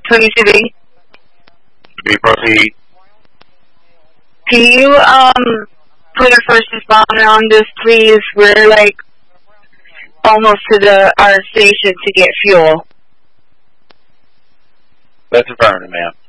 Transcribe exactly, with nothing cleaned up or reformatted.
twenty-two B. To be proceed. Can you um put a first responder on this, please? We're like almost to the our station to get fuel. That's affirmative, ma'am.